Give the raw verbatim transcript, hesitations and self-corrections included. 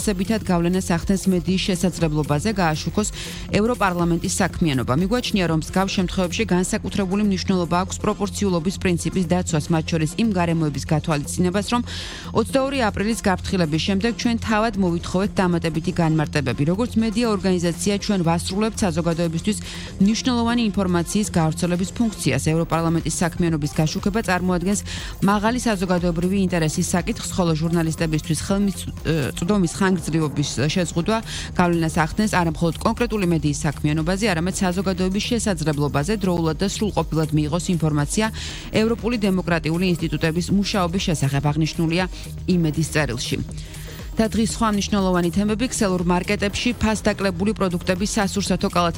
ახსებითად გავლენას ახდენს მედიის შესაძლებლობაზე გააშუქოს ევროპარლამენტის საქმიანობა. მიგვაჩნია, რომ მსგავს შემთხვევებში განსაკუთრებული მნიშვნელობა აქვს პროპორციულობის პრინციპის დაცვას, მათ შორის იმ გარემოების გათვალისწინებას, რომ ოცდაორი აპრილის გაფრთხილების შემდეგ ჩვენ თავად მოვითხოვეთ დამატებითი განმარტებები. როგორც მედია ორგანიზაცია, ჩვენ ვასრულებთ საზოგადოებისთვის მნიშვნელოვანი ინფორმაციის გავრცელების ფუნქციას. ევროპარლამენტის საქმიანობის გაშუქება წარმოადგენს მაღალი საზოგადოებრივი ინტერესის საკითხს, ხოლო ჟურნალისტებისთვის ხელმისაწვდომის ხანგრძლივობის შეზღუდვა გავლენას ახდენს არა მხოლოდ კონკრეტული მედიის საქმიანობაზე, არამედ საზოგადოების შესაძლებლობაზე დროულად და სრულყოფილად მიიღოს ინფორმაცია ევროპული დემოკრატიული ინსტიტუტების მუშაობის შესახებ, აღნიშნულია იმედის წერილში. და დღის სხვა მნიშვნელოვანი თემები ქსელურ მარკეტებში ფასდაკლებული პროდუქტების სასურსათო კალათების